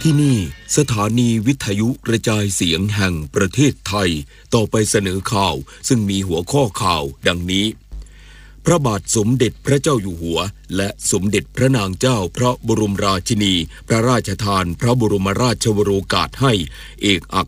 ที่นี่สถานีวิทยุกระจายเสียงแห่งประเทศไทยต่อไปเสนอข่าวซึ่งมีหัวข้อข่าวดังนี้พระบาทสมเด็จพระเจ้าอยู่หัวและสมเด็จพระนางเจ้าพระบรมราชินีพระราชทานพระบรมราชวโรกาสให้เอกอัค